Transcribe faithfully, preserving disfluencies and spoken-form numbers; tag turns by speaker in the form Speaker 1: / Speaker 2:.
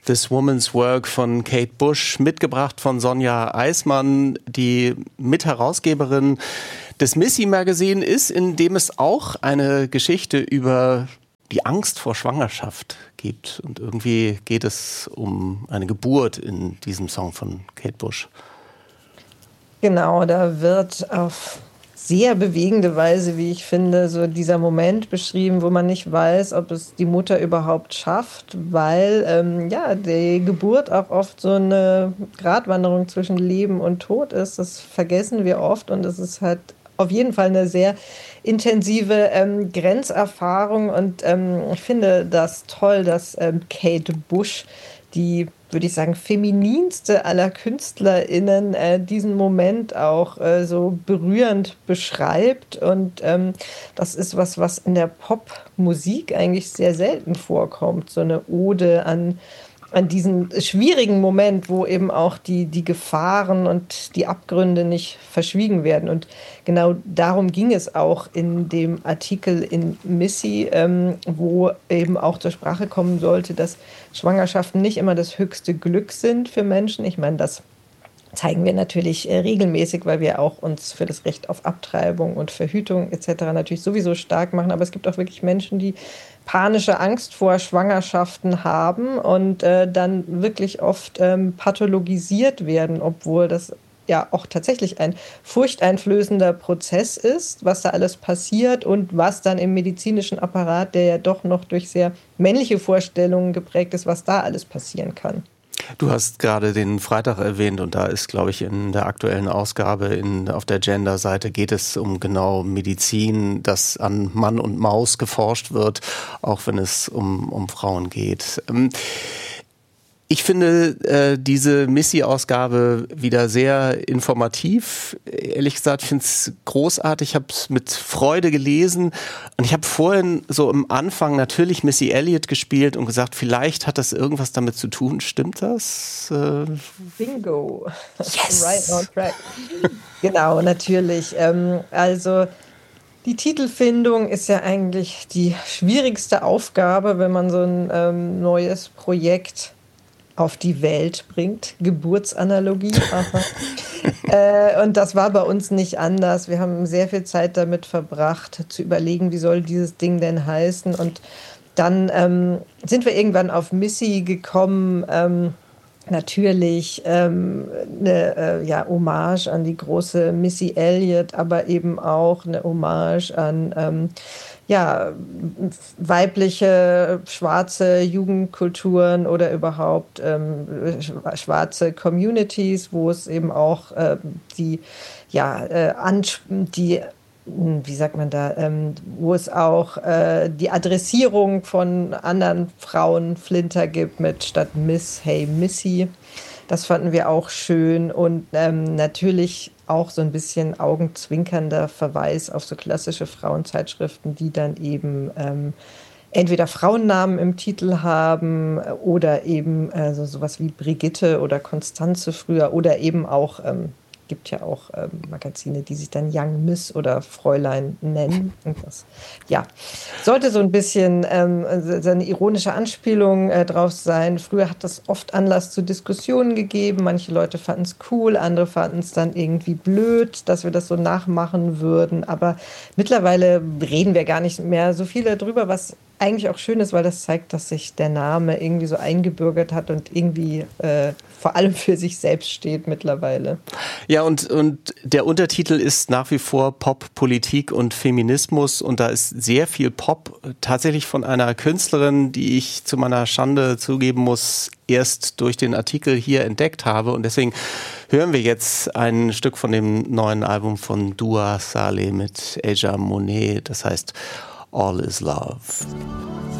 Speaker 1: This Woman's Work von Kate Bush, mitgebracht von Sonja Eismann, die Mitherausgeberin des Missy Magazine ist, in dem es auch eine Geschichte über die Angst vor Schwangerschaft gibt. Und irgendwie geht es um eine Geburt in diesem Song von Kate Bush.
Speaker 2: Genau, da wird auf sehr bewegende Weise, wie ich finde, so dieser Moment beschrieben, wo man nicht weiß, ob es die Mutter überhaupt schafft, weil ähm, ja, die Geburt auch oft so eine Gratwanderung zwischen Leben und Tod ist. Das vergessen wir oft und es ist halt auf jeden Fall eine sehr intensive ähm, Grenzerfahrung und ähm, ich finde das toll, dass ähm, Kate Bush, die, würde ich sagen, femininste aller KünstlerInnen, äh, diesen Moment auch äh, so berührend beschreibt. Und ähm, das ist was, was in der Popmusik eigentlich sehr selten vorkommt. So eine Ode an, an diesen schwierigen Moment, wo eben auch die, die Gefahren und die Abgründe nicht verschwiegen werden. Und genau darum ging es auch in dem Artikel in Missy, ähm, wo eben auch zur Sprache kommen sollte, dass Schwangerschaften nicht immer das höchste Glück sind für Menschen. Ich meine, das zeigen wir natürlich äh, regelmäßig, weil wir auch uns für das Recht auf Abtreibung und Verhütung et cetera natürlich sowieso stark machen. Aber es gibt auch wirklich Menschen, die panische Angst vor Schwangerschaften haben und äh, dann wirklich oft ähm, pathologisiert werden, obwohl das ja auch tatsächlich ein furchteinflößender Prozess ist, was da alles passiert und was dann im medizinischen Apparat, der ja doch noch durch sehr männliche Vorstellungen geprägt ist, was da alles passieren kann.
Speaker 1: Du hast gerade den Freitag erwähnt und da ist, glaube ich, in der aktuellen Ausgabe in, auf der Gender-Seite geht es um genau Medizin, dass an Mann und Maus geforscht wird, auch wenn es um, um Frauen geht. Ich finde äh, diese Missy-Ausgabe wieder sehr informativ. Ehrlich gesagt, ich finde es großartig. Ich habe es mit Freude gelesen und ich habe vorhin so am Anfang natürlich Missy Elliott gespielt und gesagt, vielleicht hat das irgendwas damit zu tun. Stimmt das? Äh
Speaker 2: Bingo.
Speaker 1: Yes.
Speaker 2: Right on track. Genau, natürlich. Ähm, also die Titelfindung ist ja eigentlich die schwierigste Aufgabe, wenn man so ein ähm, neues Projekt auf die Welt bringt. Geburtsanalogie. äh, und das war bei uns nicht anders. Wir haben sehr viel Zeit damit verbracht, zu überlegen, wie soll dieses Ding denn heißen. Und dann ähm, sind wir irgendwann auf Missy gekommen. Ähm, natürlich ähm, eine äh, ja, Hommage an die große Missy Elliott, aber eben auch eine Hommage an ähm, ja, weibliche, schwarze Jugendkulturen oder überhaupt ähm, schwarze Communities, wo es eben auch äh, die, ja, äh, die, wie sagt man da, ähm, wo es auch äh, die Adressierung von anderen Frauen Flinter gibt mit statt Miss, hey Missy. Das fanden wir auch schön und ähm, natürlich auch so ein bisschen augenzwinkernder Verweis auf so klassische Frauenzeitschriften, die dann eben ähm, entweder Frauennamen im Titel haben oder eben äh, so sowas wie Brigitte oder Konstanze früher oder eben auch ähm, gibt ja auch ähm, Magazine, die sich dann Young Miss oder Fräulein nennen. Und das, ja, sollte so ein bisschen ähm, so eine ironische Anspielung äh, drauf sein. Früher hat das oft Anlass zu Diskussionen gegeben. Manche Leute fanden es cool, andere fanden es dann irgendwie blöd, dass wir das so nachmachen würden. Aber mittlerweile reden wir gar nicht mehr so viel darüber, was eigentlich auch schön ist, weil das zeigt, dass sich der Name irgendwie so eingebürgert hat und irgendwie äh, vor allem für sich selbst steht mittlerweile.
Speaker 1: Ja, und, und der Untertitel ist nach wie vor Pop, Politik und Feminismus und da ist sehr viel Pop tatsächlich von einer Künstlerin, die ich zu meiner Schande zugeben muss, erst durch den Artikel hier entdeckt habe und deswegen hören wir jetzt ein Stück von dem neuen Album von Dua Saleh mit Aja Monet, das heißt All is Love.